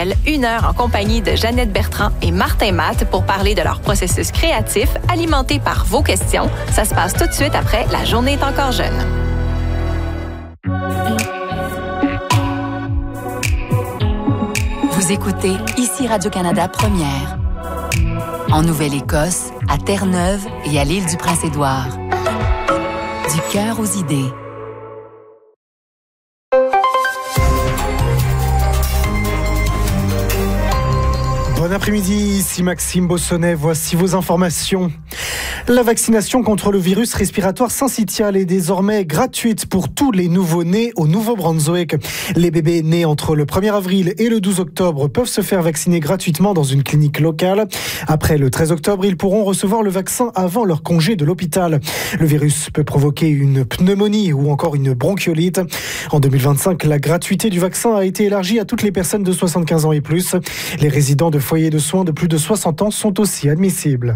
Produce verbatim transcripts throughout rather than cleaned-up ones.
virtuel, une heure en compagnie de Jeannette Bertrand et Martin Matt pour parler de leur processus créatif alimenté par vos questions. Ça se passe tout de suite après La journée est encore jeune. Vous écoutez ici Radio-Canada Première. En Nouvelle-Écosse, à Terre-Neuve et à l'île du Prince-Édouard. Du cœur aux idées. Bon après-midi, ici Maxime Bossonnet, voici vos informations. La vaccination contre le virus respiratoire syncytial est désormais gratuite pour tous les nouveau-nés au Nouveau-Brunswick. Les bébés nés entre le premier avril et le douze octobre peuvent se faire vacciner gratuitement dans une clinique locale. Après le treize octobre, ils pourront recevoir le vaccin avant leur congé de l'hôpital. Le virus peut provoquer une pneumonie ou encore une bronchiolite. En deux mille vingt-cinq, la gratuité du vaccin a été élargie à toutes les personnes de soixante-quinze ans et plus. Les résidents de foyers de soins de plus de soixante ans sont aussi admissibles.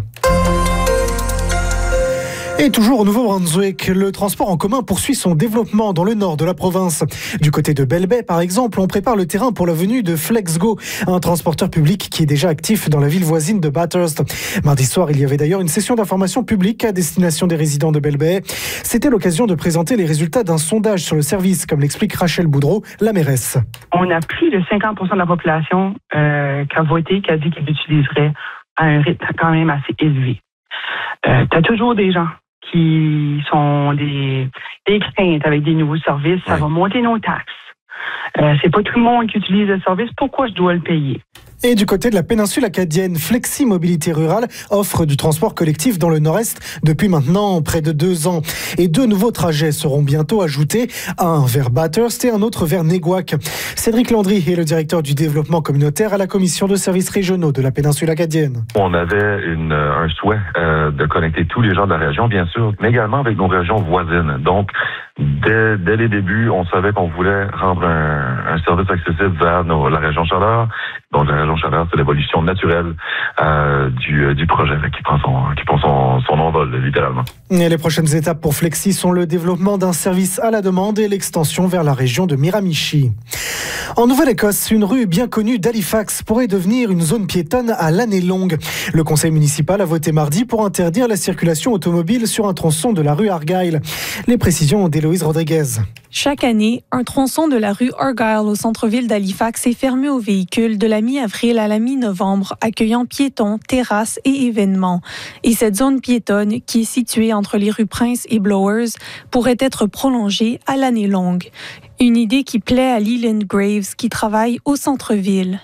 Et toujours au Nouveau-Brunswick, le transport en commun poursuit son développement dans le nord de la province. Du côté de Bell Bay, par exemple, on prépare le terrain pour la venue de FlexGo, un transporteur public qui est déjà actif dans la ville voisine de Bathurst. Mardi soir, il y avait d'ailleurs une session d'information publique à destination des résidents de Bell Bay. C'était l'occasion de présenter les résultats d'un sondage sur le service, comme l'explique Rachel Boudreau, la mairesse. On a plus de cinquante pour cent de la population euh, qui a voté, qui a dit qu'elle l'utiliserait à un rythme quand même assez élevé. Euh, tu as toujours des gens qui sont des, des craintes avec des nouveaux services, ça ouais. va monter nos taxes. Euh, c'est pas tout le monde qui utilise le service, pourquoi je dois le payer? Et du côté de la péninsule acadienne, Flexi Mobilité Rurale offre du transport collectif dans le nord-est depuis maintenant près de deux ans. Et deux nouveaux trajets seront bientôt ajoutés, un vers Bathurst et un autre vers Neguac. Cédric Landry est le directeur du développement communautaire à la commission de services régionaux de la péninsule acadienne. On avait une, un souhait euh, de connecter tous les gens de la région, bien sûr, mais également avec nos régions voisines. Donc, dès, dès les débuts, on savait qu'on voulait rendre un, un service accessible vers nos, la région Chaleur. Donc, la région Chaleur, c'est l'évolution naturelle euh, du, du projet là, qui prend, son, qui prend son, son envol, littéralement. Et les prochaines étapes pour Flexi sont le développement d'un service à la demande et l'extension vers la région de Miramichi. En Nouvelle-Écosse, une rue bien connue d'Halifax pourrait devenir une zone piétonne à l'année longue. Le conseil municipal a voté mardi pour interdire la circulation automobile sur un tronçon de la rue Argyle. Les précisions d'Héloïse Rodriguez. Chaque année, un tronçon de la rue Argyle au centre-ville d'Halifax est fermé aux véhicules de la mi-avril à la mi-novembre, accueillant piétons, terrasses et événements. Et cette zone piétonne, qui est située entre les rues Prince et Blowers, pourrait être prolongée à l'année longue. Une idée qui plaît à Leland Graves, qui travaille au centre-ville.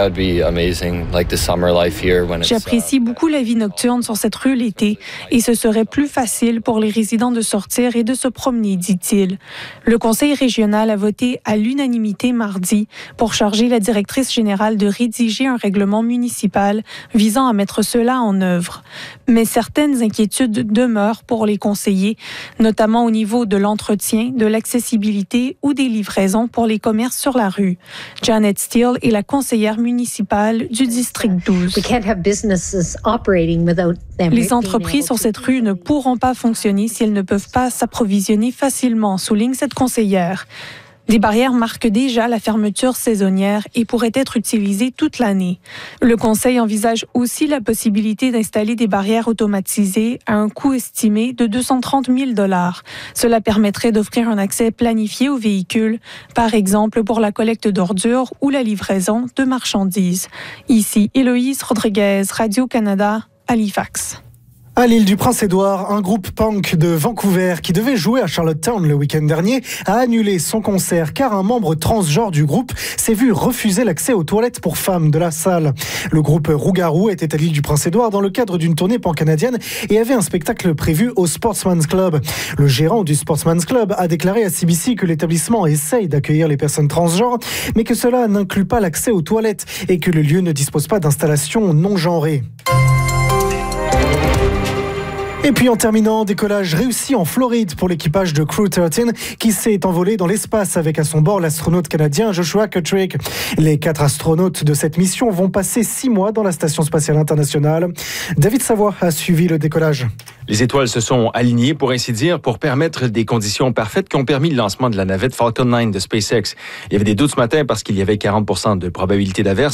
J'apprécie beaucoup la vie nocturne sur cette rue l'été et ce serait plus facile pour les résidents de sortir et de se promener, dit-il. Le conseil régional a voté à l'unanimité mardi pour charger la directrice générale de rédiger un règlement municipal visant à mettre cela en œuvre. Mais certaines inquiétudes demeurent pour les conseillers, notamment au niveau de l'entretien, de l'accessibilité ou des livraisons pour les commerces sur la rue. Janet Steele est la conseillère municipale du district douze. Les entreprises sur cette rue ne pourront pas fonctionner si elles ne peuvent pas s'approvisionner facilement, souligne cette conseillère. Des barrières marquent déjà la fermeture saisonnière et pourraient être utilisées toute l'année. Le conseil envisage aussi la possibilité d'installer des barrières automatisées à un coût estimé de deux cent trente mille dollars. Cela permettrait d'offrir un accès planifié aux véhicules, par exemple pour la collecte d'ordures ou la livraison de marchandises. Ici, Héloïse Rodriguez, Radio-Canada, Halifax. À l'île du Prince-Édouard, un groupe punk de Vancouver qui devait jouer à Charlottetown le week-end dernier a annulé son concert car un membre transgenre du groupe s'est vu refuser l'accès aux toilettes pour femmes de la salle. Le groupe Rougarou était à l'île du Prince-Édouard dans le cadre d'une tournée pan-canadienne et avait un spectacle prévu au Sportsman's Club. Le gérant du Sportsman's Club a déclaré à C B C que l'établissement essaye d'accueillir les personnes transgenres, mais que cela n'inclut pas l'accès aux toilettes et que le lieu ne dispose pas d'installation non genrée. Et puis en terminant, décollage réussi en Floride pour l'équipage de Crew treize qui s'est envolé dans l'espace avec à son bord l'astronaute canadien Joshua Kirkpatrick. Les quatre astronautes de cette mission vont passer six mois dans la Station spatiale internationale. David Savoie a suivi le décollage. Les étoiles se sont alignées, pour ainsi dire, pour permettre des conditions parfaites qui ont permis le lancement de la navette Falcon neuf de SpaceX. Il y avait des doutes ce matin parce qu'il y avait quarante pour cent de probabilité d'averse.